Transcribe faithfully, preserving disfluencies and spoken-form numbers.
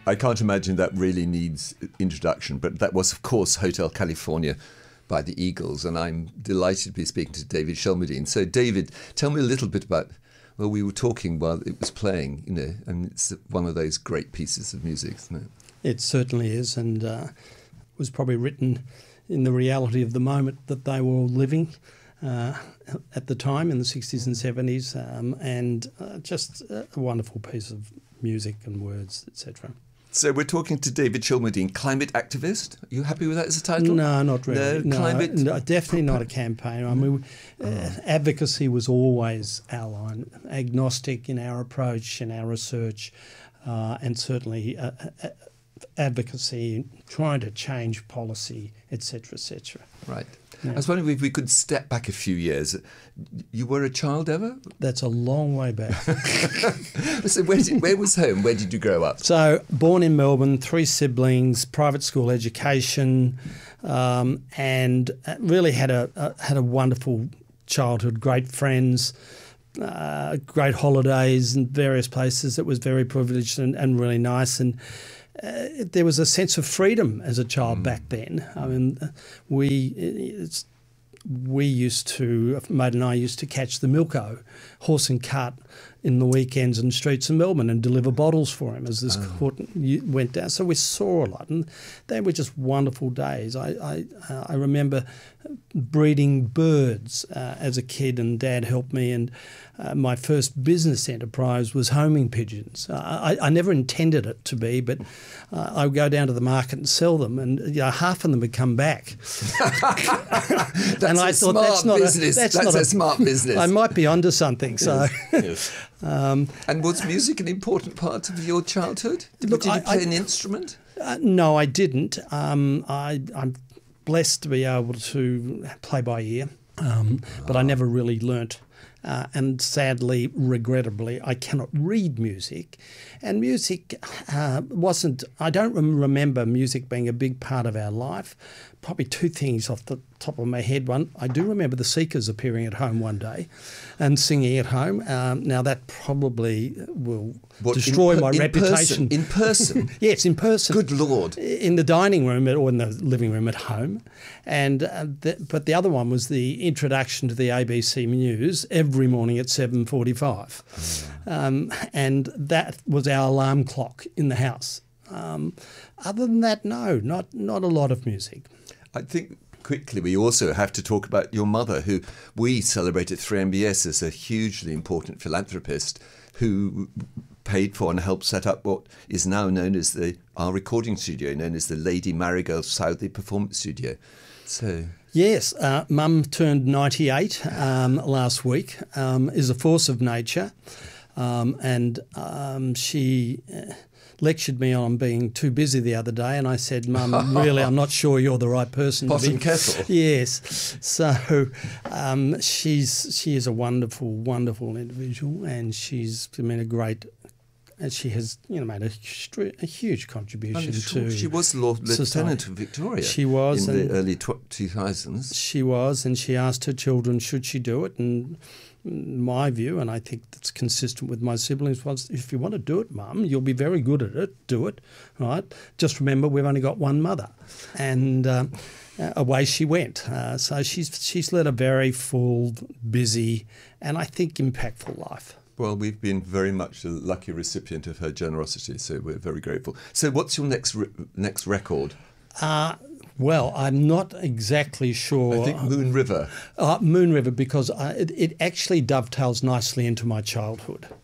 I can't imagine that really needs introduction, but that was, of course, Hotel California by the Eagles, and I'm delighted to be speaking to David Shelmerdine. So, David, tell me a little bit about, well, we were talking while it was playing, you know, and it's one of those great pieces of music, isn't it? It certainly is, and uh, was probably written in the reality of the moment that they were all living uh, at the time in the sixties and seventies, um, and uh, just a wonderful piece of music and words, et cetera. So we're talking to David Shelmerdine, climate activist. Are you happy with that as a title? No, not really. No, no, climate... no, definitely not a campaign. I mean, uh, advocacy was always our line, agnostic in our approach, in our research, uh, and certainly uh, uh, advocacy, trying to change policy, et cetera, et cetera. Right. Yeah. I was wondering if we could step back a few years. You were a child ever? That's a long way back. So where, did, where was home? Where did you grow up? So born in Melbourne, three siblings, private school education, um, and really had a, a had a wonderful childhood. Great friends, uh, great holidays in various places. It was very privileged and, and really nice. And Uh, there was a sense of freedom as a child mm. back then. I mean, we it's, we used to, mate and I used to catch the Milko, horse and cart, in the weekends in the streets of Melbourne and deliver bottles for him as this oh. court went down. So we saw a lot, and they were just wonderful days. I I, uh, I remember breeding birds uh, as a kid, and Dad helped me, and uh, my first business enterprise was homing pigeons. Uh, I, I never intended it to be, but uh, I would go down to the market and sell them, and you know, half of them would come back. that's and a I thought smart that's not business. A, that's, that's not a, a smart business. I might be onto something. So. Yes. Yes. Um, and was music an important part of your childhood? Look, Did you I, play I, an instrument? Uh, no, I didn't. Um, I, I'm blessed to be able to play by ear, um, but I never really learnt. Uh, and sadly, regrettably, I cannot read music. And music uh, wasn't, I don't rem- remember music being a big part of our life. Probably two things off the top of my head. One, I do remember the Seekers appearing at home one day and singing at home. Um, now, that probably will what, destroy per- my in reputation. Person, in person? Yes, in person. Good Lord. In the dining room or in the living room at home. And uh, the, But the other one was the introduction to the A B C News every morning at seven forty-five. Mm. Um, and that was our alarm clock in the house. Um, other than that, no, not not a lot of music. I think quickly we also have to talk about your mother, who we celebrate at three M B S as a hugely important philanthropist who paid for and helped set up what is now known as the our recording studio, known as the Lady Marigold Southey Performance Studio. So... Yes, uh, Mum turned ninety-eight um, last week, um, is a force of nature, um, and um, she... Uh, lectured me on being too busy the other day, and I said, Mum, really, I'm not sure you're the right person Pot to be. and kettle. Yes. So um, she's she is a wonderful, wonderful individual, and she's I mean, a great, and she has you know made a, a huge contribution sure. to She was Lord Lieutenant society. of Victoria. She was in the early two thousands. She was, and she asked her children, should she do it, and my view, and I think that's consistent with my siblings, was if you want to do it, Mum, you'll be very good at it, do it, right? Just remember we've only got one mother. And um, away she went. Uh, so she's she's led a very full, busy, and I think impactful life. Well, we've been very much a lucky recipient of her generosity, so we're very grateful. So what's your next re- next record? Uh, well, I'm not exactly sure. I think Moon River. Uh, Moon River, because I, it, it actually dovetails nicely into my childhood.